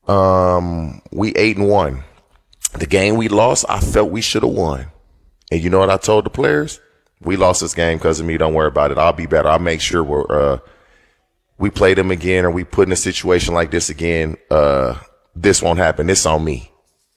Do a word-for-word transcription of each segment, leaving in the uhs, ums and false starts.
Um, we eight and one. The game we lost, I felt we should have won. And you know what I told the players? We lost this game because of me. Don't worry about it. I'll be better. I'll make sure we're uh, we play them again, or we put in a situation like this again. Uh, this won't happen. It's on me.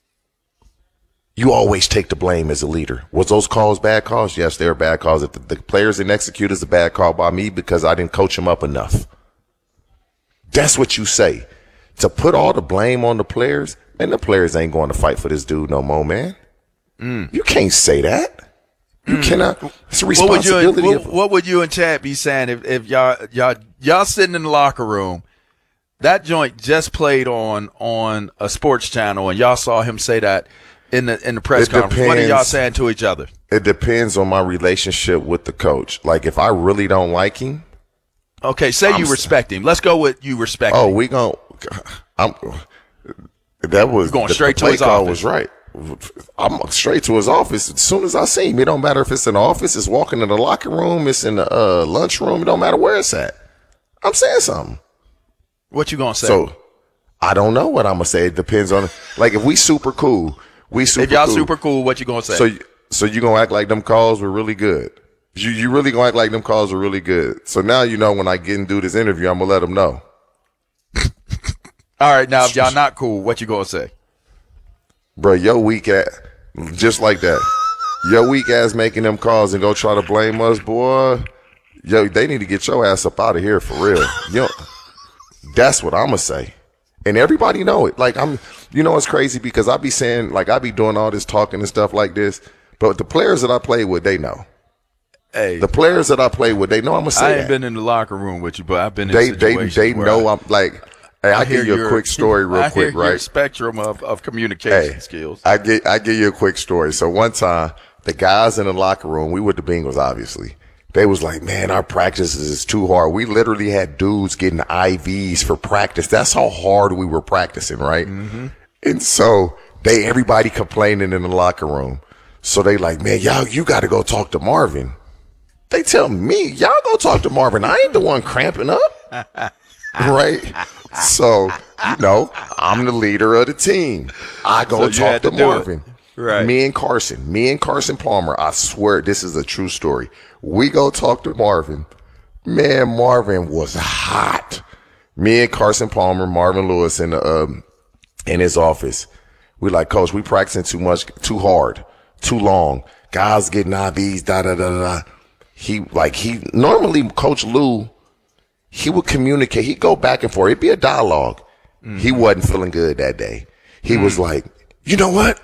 You always take the blame as a leader. Was those calls bad calls? Yes, they were bad calls. If the, the players didn't execute, it's a bad call by me because I didn't coach them up enough. That's what you say. To put all the blame on the players, and the players ain't going to fight for this dude no more, man. Mm. You can't say that. You mm. cannot. It's a responsibility. What would, you and, what, what would you and Chad be saying if, if y'all y'all y'all sitting in the locker room, that joint just played on on a sports channel, and y'all saw him say that in the in the press it conference? Depends. What are y'all saying to each other? It depends on my relationship with the coach. Like if I really don't like him. Okay, say I'm, you respect him. Let's go with you respect oh, him. Oh, we gon' I'm that was You're going the, straight the to play his call office. Was right. I'm straight to his office as soon as I see him. It don't matter if it's in the office, it's walking in the locker room, it's in the uh, lunch room. It don't matter where it's at. I'm saying something. What you gonna say? So I don't know what I'm gonna say. It depends on like if we super cool, we super. If y'all cool. super cool, what you gonna say? So so you gonna act like them calls were really good. You you really gonna act like them calls were really good. So now you know when I get and do this interview, I'm gonna let them know. All right, now if y'all not cool, what you gonna say? Bro, yo weak ass, just like that. Yo weak ass making them calls and go try to blame us, boy. Yo, they need to get your ass up out of here for real. Yo, that's what I'm gonna say. And everybody know it. Like I'm, you know, it's crazy because I be saying, like I be doing all this talking and stuff like this, but the players that I play with, they know. Hey, the players that I play with, they know I'm gonna say I ain't that. been in the locker room with you, but I've been in they, situations They, they where know I, I'm like. Hey, I, I give you a your, quick story real I quick, hear right? Your spectrum of, of communication hey, skills. I get I give you a quick story. So one time, the guys in the locker room, we were the Bengals, obviously. They was like, man, our practices is too hard. We literally had dudes getting I Vs for practice. That's how hard we were practicing, right? Mm-hmm. And so they everybody complaining in the locker room. So they like, man, y'all, you got to go talk to Marvin. They tell me, y'all go talk to Marvin. I ain't the one cramping up. Right? So, you know, I'm the leader of the team. I go so talk to, to Marvin. Right. Me and Carson. Me and Carson Palmer. I swear this is a true story. We go talk to Marvin. Man, Marvin was hot. Me and Carson Palmer, Marvin Lewis in the um in his office. We like, Coach, we practicing too much, too hard, too long. Guys getting I Vs, da da da da. He like he normally Coach Lou. He would communicate. He'd go back and forth. It'd be a dialogue. Mm-hmm. He wasn't feeling good that day. He mm-hmm. was like, you know what?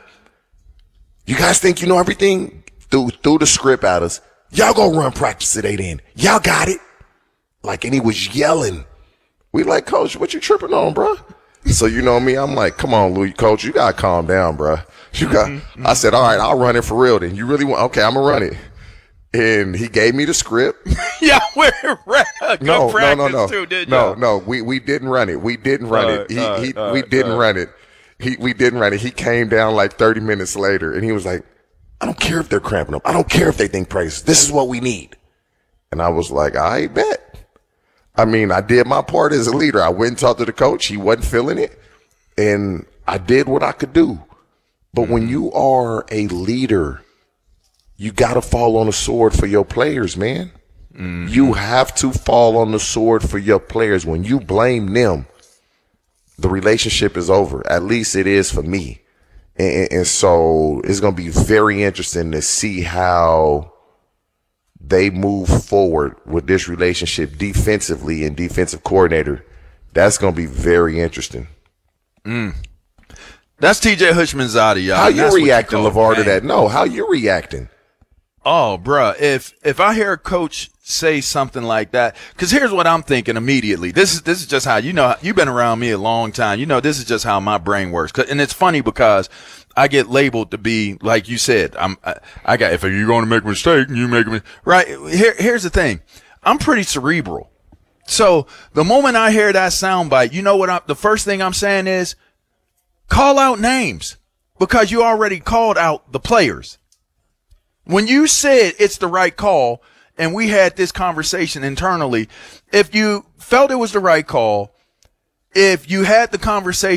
You guys think you know everything? Threw, threw the script at us. Y'all go run practice today then. Y'all got it. Like, and he was yelling. We like, Coach, what you tripping on, bro? So, you know me, I'm like, come on, Louis, Coach, you got to calm down, bro. You got, mm-hmm. I said, all right, I'll run it for real then. You really want, okay, I'm going to run it. And he gave me the script. Yeah, we're good no, practice no, no, no, too, didn't no, you? no. We we didn't run it. We didn't run uh, it. He uh, he. uh, we didn't uh, run it. He we didn't run it. He came down like thirty minutes later, and he was like, "I don't care if they're cramping up. I don't care if they think praise. This is what we need." And I was like, "I bet." I mean, I did my part as a leader. I went and talked to the coach. He wasn't feeling it, and I did what I could do. But mm-hmm. when you are a leader, you got to fall on the sword for your players, man. Mm-hmm. You have to fall on the sword for your players. When you blame them, the relationship is over. At least it is for me. And, and so it's going to be very interesting to see how they move forward with this relationship defensively and defensive coordinator. That's going to be very interesting. Mm. That's T J Houshmandzadeh, y'all. How you That's reacting, you LeVar, to that? No, how you reacting? Oh, bruh, if if I hear a coach say something like that, because here's what I'm thinking immediately. This is this is just how, you know, you've been around me a long time. You know, this is just how my brain works. And it's funny because I get labeled to be, like you said, I'm, I, I got, if you're going to make a mistake, you make a mistake. Right. Here, here's the thing. I'm pretty cerebral. So the moment I hear that soundbite, you know what I'm, the first thing I'm saying is call out names, because you already called out the players. When you said it's the right call, and we had this conversation internally, if you felt it was the right call, if you had the conversation